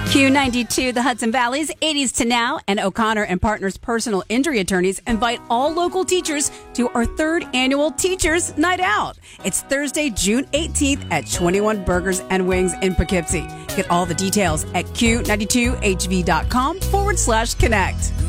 Q92, the Hudson Valley's 80s to now, and O'Connor and Partners personal injury attorneys invite all local teachers to our third annual Teachers Night Out. It's Thursday, June 18th at 21 Burgers and Wings in Poughkeepsie. Get all the details at Q92HV.com/connect.